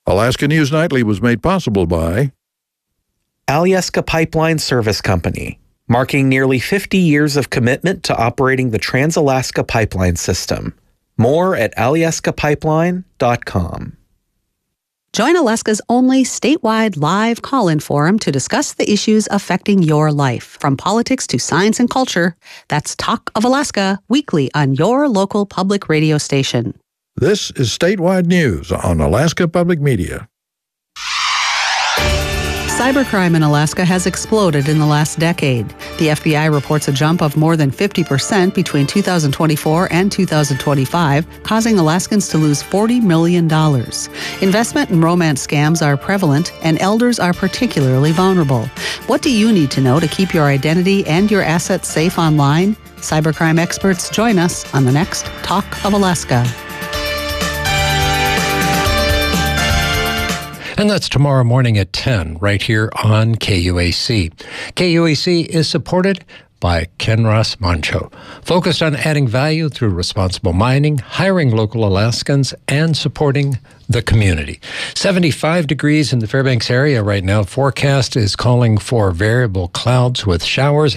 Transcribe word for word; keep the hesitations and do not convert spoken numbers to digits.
Alaska News Nightly was made possible by Alyeska Pipeline Service Company, marking nearly fifty years of commitment to operating the Trans-Alaska Pipeline System. More at alyeska pipeline dot com. Join Alaska's only statewide live call-in forum to discuss the issues affecting your life, from politics to science and culture. That's Talk of Alaska, weekly on your local public radio station. This is Statewide News on Alaska Public Media. Cybercrime in Alaska has exploded in the last decade. The F B I reports a jump of more than fifty percent between two thousand twenty-four and two thousand twenty-five, causing Alaskans to lose forty million dollars. Investment and romance scams are prevalent, and elders are particularly vulnerable. What do you need to know to keep your identity and your assets safe online? Cybercrime experts join us on the next Talk of Alaska. And that's tomorrow morning at ten, right here on K U A C. K U A C is supported by Kinross Mancho, focused on adding value through responsible mining, hiring local Alaskans, and supporting the community. seventy-five degrees in the Fairbanks area right now. Forecast is calling for variable clouds with showers